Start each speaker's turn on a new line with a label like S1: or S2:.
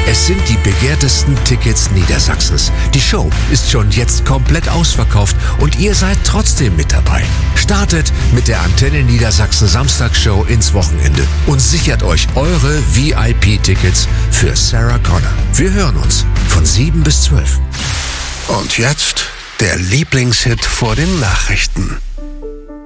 S1: Es sind die begehrtesten Tickets Niedersachsens. Die Show ist schon jetzt komplett ausverkauft und ihr seid trotzdem mit dabei. Startet mit der Antenne Niedersachsen Samstagsshow ins Wochenende und sichert euch eure VIP-Tickets für Sarah Connor. Wir hören uns von 7 bis 12.
S2: Und jetzt der Lieblingshit vor den Nachrichten.